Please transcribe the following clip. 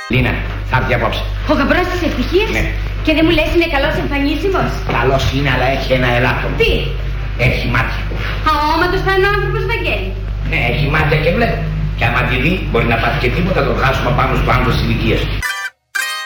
Λίνα, θα έρθει απόψε. Ο γαμπρός της ευτυχίας? Ναι. Και δεν μου λες είναι καλός εμφανίσιμος? Καλός είναι, αλλά έχει ένα ελάττωμα. Τι? Έχει μάτια. Αόματος θα είναι ο άνθρωπος, Βαγγέλη. Ναι, έχει μάτια και βλέπει. Και άμα τη δει, μπορεί να πάθει και τίποτα, το βγάσουμε πάνω στο άντρο της ηλικίας.